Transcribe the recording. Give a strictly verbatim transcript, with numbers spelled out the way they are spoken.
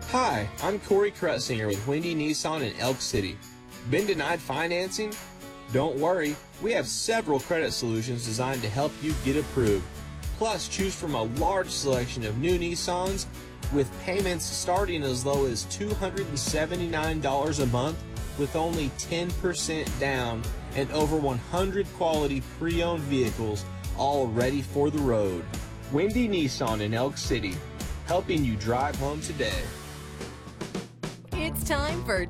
Hi, I'm Corey Krutzinger with Windy Nissan in Elk City. Been denied financing? Don't worry, we have several credit solutions designed to help you get approved. Plus, choose from a large selection of new Nissans with payments starting as low as two hundred seventy-nine dollars a month with only ten percent down and over one hundred quality pre-owned vehicles all ready for the road. Windy Nissan in Elk City, helping you drive home today. It's time for